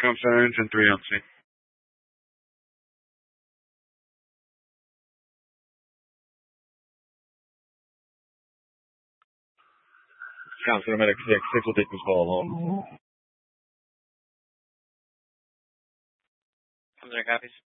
Com Center Engine 3 on scene. Com Center Medic 6 will take this call alone. Com Center copies.